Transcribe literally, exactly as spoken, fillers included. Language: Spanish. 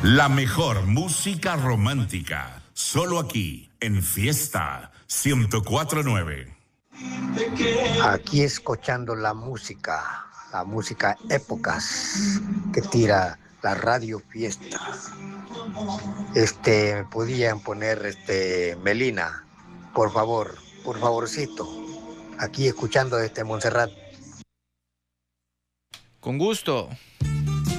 La mejor música romántica, solo aquí, en Fiesta ciento cuatro punto nueve. Aquí escuchando la música, la música épocas que tira la radio Fiesta. Este, me podían poner este Melina, por favor, por favorcito. Aquí escuchando este Montserrat. Con gusto.